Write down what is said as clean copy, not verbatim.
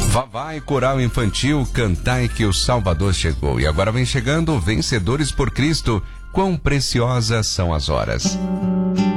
Vai Coral Infantil, cantai que o Salvador chegou. E agora vem chegando Vencedores por Cristo. Quão preciosas são as horas.